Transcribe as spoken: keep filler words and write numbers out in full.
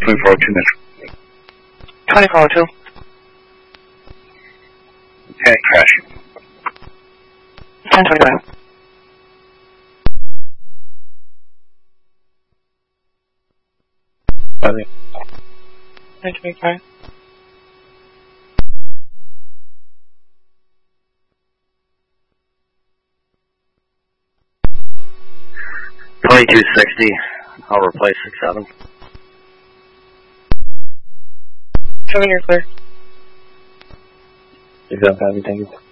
twenty-four oh two, Metro. twenty-four oh two. Okay, crash. ten twenty-five. Okay. ten twenty-five. twenty-two sixty, I'll replace six seven. Seven, you're clear. Exactly, thank you.